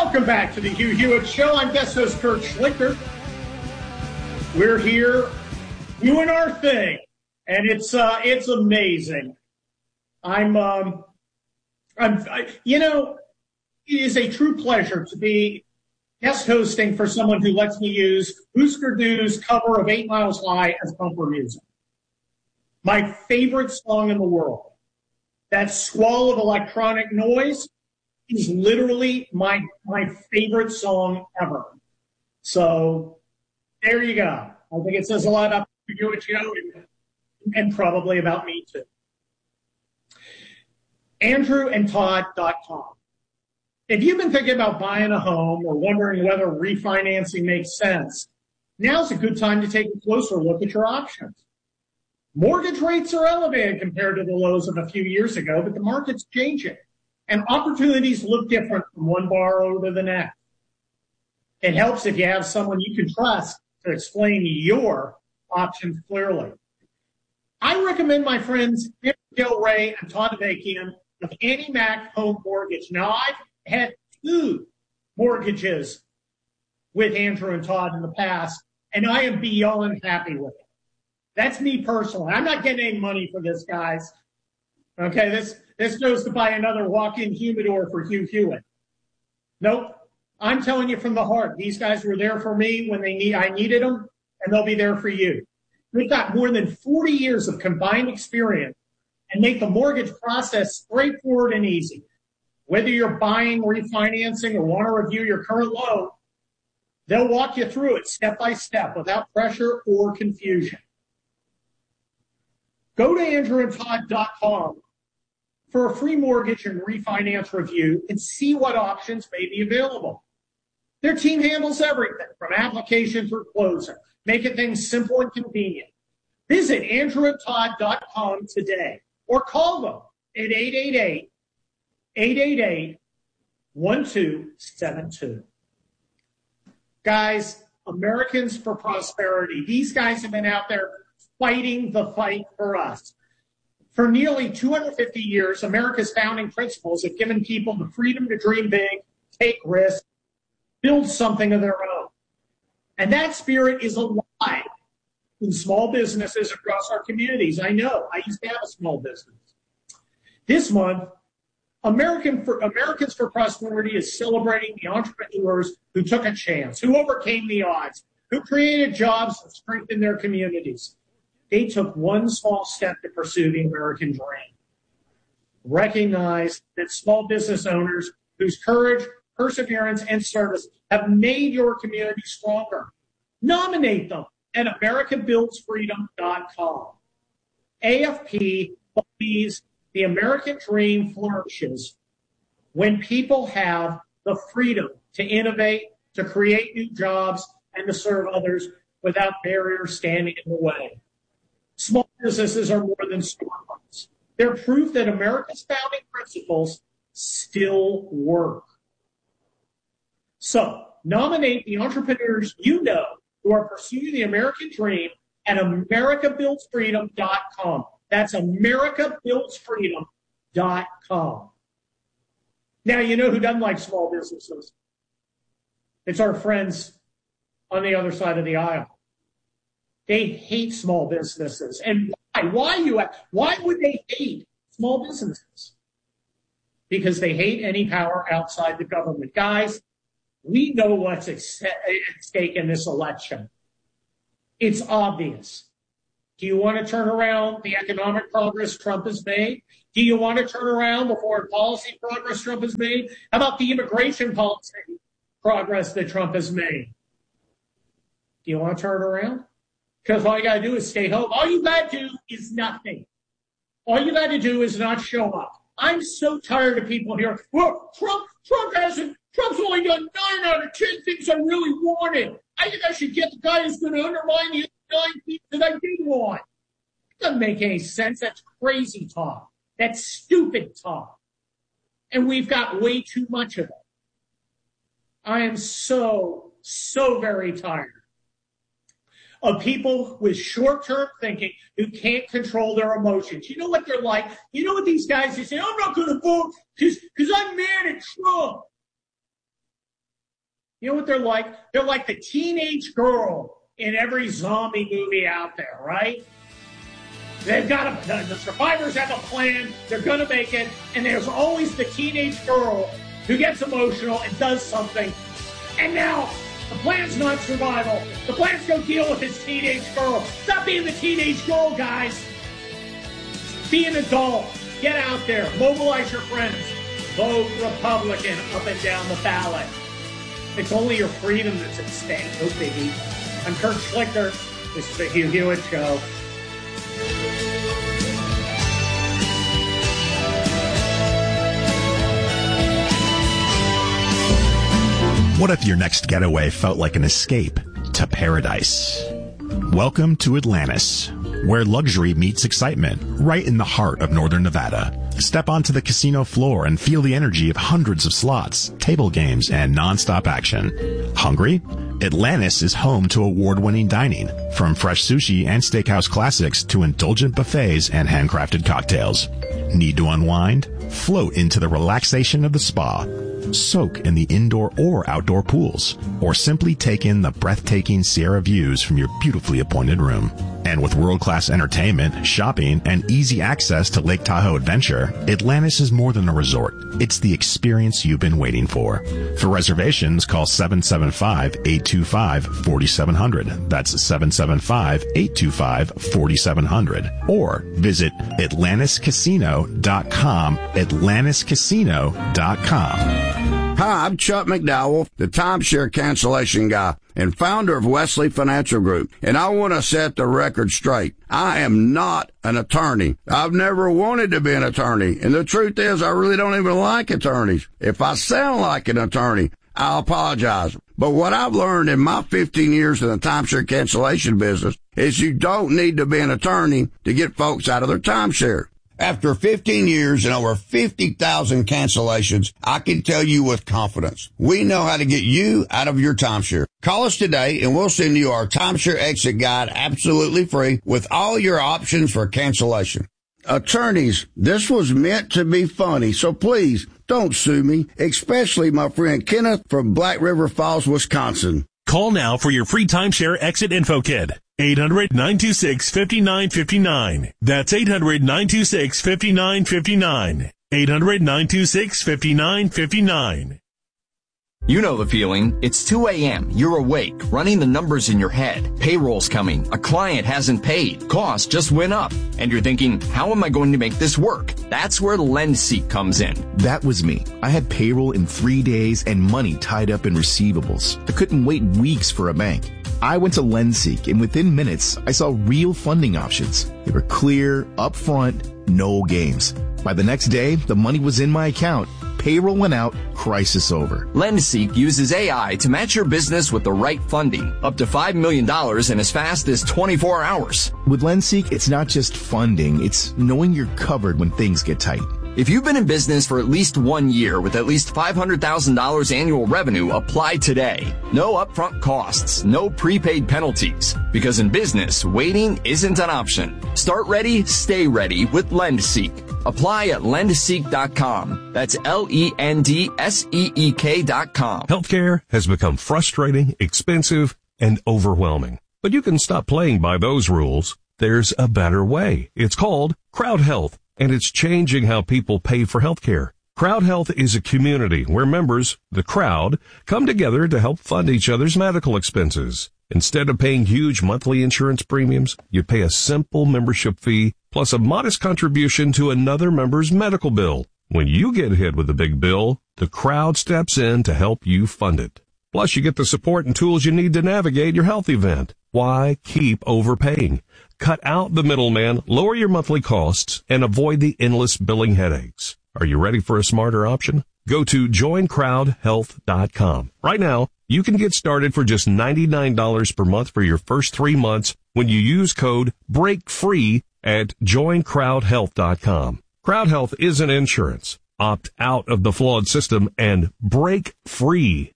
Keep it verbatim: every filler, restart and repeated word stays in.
Welcome back to the Hugh Hewitt Show. I'm guest host Kurt Schlichter. We're here doing our thing, and it's uh, it's amazing. I'm, um, I'm, I, you know, it is a true pleasure to be guest hosting for someone who lets me use Husker Du's cover of Eight Miles High as bumper music. My favorite song in the world. That squall of electronic noise is literally my my favorite song ever. So there you go. I think it says a lot about you and Joe, and probably about me too. Andrew and Todd dot com. If you've been thinking about buying a home or wondering whether refinancing makes sense, now's a good time to take a closer look at your options. Mortgage rates are elevated compared to the lows of a few years ago, but the market's changing, and opportunities look different from one borrower to the next. It helps if you have someone you can trust to explain your options clearly. I recommend my friends Gil Ray and Todd Avakian of Annie Mac Home Mortgage. Now, I've had two mortgages with Andrew and Todd in the past, and I am beyond happy with it. That's me personally. I'm not getting any money for this, guys. Okay, this this goes to buy another walk-in humidor for Hugh Hewitt. Nope. I'm telling you from the heart. These guys were there for me when they need I needed them, and they'll be there for you. We've got more than forty years of combined experience and make the mortgage process straightforward and easy. Whether you're buying, refinancing, or want to review your current loan, they'll walk you through it step by step without pressure or confusion. Go to Andrew and Todd dot com for a free mortgage and refinance review and see what options may be available. Their team handles everything from application through closing, making things simple and convenient. Visit Andrew and Todd dot com today or call them at eight eight eight, eight eight eight, one two seven two. Guys, Americans for Prosperity. These guys have been out there fighting the fight for us. For nearly two hundred fifty years, America's founding principles have given people the freedom to dream big, take risks, build something of their own. And that spirit is alive in small businesses across our communities. I know. I used to have a small business. This month, American for, Americans for Prosperity is celebrating the entrepreneurs who took a chance, who overcame the odds, who created jobs and strengthened their communities. They took one small step to pursue the American dream. Recognize that small business owners whose courage, perseverance, and service have made your community stronger. Nominate them at America Builds Freedom dot com. A F P believes the American dream flourishes when people have the freedom to innovate, to create new jobs, and to serve others without barriers standing in the way. Small businesses are more than storefronts. They're proof that America's founding principles still work. So, nominate the entrepreneurs you know who are pursuing the American dream at America Builds Freedom dot com. That's America Builds Freedom dot com. Now, you know who doesn't like small businesses? It's our friends on the other side of the aisle. They hate small businesses. And why? Why, you, why would they hate small businesses? Because they hate any power outside the government. Guys, we know what's at stake in this election. It's obvious. Do you want to turn around the economic progress Trump has made? Do you want to turn around the foreign policy progress Trump has made? How about the immigration policy progress that Trump has made? Do you want to turn it around? Because all you got to do is stay home. All you got to do is nothing. All you got to do is not show up. I'm so tired of people here. Well, Trump, Trump hasn't, Trump's only done nine out of ten things I really wanted. I think I should get the guy who's going to undermine the nine things that I did want. It doesn't make any sense. That's crazy talk. That's stupid talk. And we've got way too much of it. I am so, so very tired of people with short-term thinking who can't control their emotions. You know what they're like? You know what these guys, they say, I'm not going to vote because I'm mad at Trump. You know what they're like? They're like the teenage girl in every zombie movie out there, right? They've got a, the, the survivors have a plan. They're going to make it. And there's always the teenage girl who gets emotional and does something. And now the plan's not survival. The plan's go deal with his teenage girl. Stop being the teenage girl, guys. Be an adult. Get out there. Mobilize your friends. Vote Republican up and down the ballot. It's only your freedom that's at stake. No biggie. I'm Kurt Schlichter. This is the Hugh Hewitt Show. What if your next getaway felt like an escape to paradise? Welcome to Atlantis, where luxury meets excitement, right in the heart of northern Nevada. Step onto the casino floor and feel the energy of hundreds of slots, table games, and nonstop action. Hungry? Atlantis is home to award-winning dining, from fresh sushi and steakhouse classics to indulgent buffets and handcrafted cocktails. Need to unwind? Float into the relaxation of the spa. Soak in the indoor or outdoor pools, or simply take in the breathtaking Sierra views from your beautifully appointed room. And with world-class entertainment, shopping, and easy access to Lake Tahoe Adventure, Atlantis is more than a resort. It's the experience you've been waiting for. For reservations, call seven seven five, eight two five, four seven zero zero. That's seven seven five, eight two five, four seven zero zero. Or visit Atlantis Casino dot com, Atlantis Casino dot com. Hi, I'm Chuck McDowell, the timeshare cancellation guy and founder of Wesley Financial Group, and I want to set the record straight. I am not an attorney. I've never wanted to be an attorney, and the truth is I really don't even like attorneys. If I sound like an attorney, I apologize. But what I've learned in my fifteen years in the timeshare cancellation business is you don't need to be an attorney to get folks out of their timeshare. After fifteen years and over fifty thousand cancellations, I can tell you with confidence, we know how to get you out of your timeshare. Call us today and we'll send you our timeshare exit guide absolutely free with all your options for cancellation. Attorneys, this was meant to be funny, so please don't sue me, especially my friend Kenneth from Black River Falls, Wisconsin. Call now for your free timeshare exit info kit. eight hundred, nine two six, five nine five nine. That's eight hundred, nine two six, five nine five nine. eight hundred, nine two six, five nine five nine. You know the feeling. It's two a.m. You're awake, running the numbers in your head. Payroll's coming. A client hasn't paid. Costs just went up. And you're thinking, how am I going to make this work? That's where LendSeek comes in. That was me. I had payroll in three days and money tied up in receivables. I couldn't wait weeks for a bank. I went to LendSeek, and within minutes, I saw real funding options. They were clear, upfront, no games. By the next day, the money was in my account. Payroll went out, crisis over. LendSeek uses A I to match your business with the right funding, up to five million dollars in as fast as twenty-four hours. With LendSeek, it's not just funding, it's knowing you're covered when things get tight. If you've been in business for at least one year with at least five hundred thousand dollars annual revenue, apply today. No upfront costs, no prepaid penalties. Because in business, waiting isn't an option. Start ready, stay ready with LendSeek. Apply at lendseek dot com. That's L E N D S E E K dot com. Healthcare has become frustrating, expensive, and overwhelming. But you can stop playing by those rules. There's a better way. It's called Crowd Health, and it's changing how people pay for healthcare. Crowd Health is a community where members, the crowd, come together to help fund each other's medical expenses. Instead of paying huge monthly insurance premiums, you pay a simple membership fee plus a modest contribution to another member's medical bill. When you get hit with a big bill, the crowd steps in to help you fund it. Plus, you get the support and tools you need to navigate your health event. Why keep overpaying? Cut out the middleman, lower your monthly costs, and avoid the endless billing headaches. Are you ready for a smarter option? Go to join crowd health dot com. Right now, you can get started for just ninety-nine dollars per month for your first three months when you use code BREAKFREE at join crowd health dot com. Crowd Health isn't insurance. Opt out of the flawed system and break free.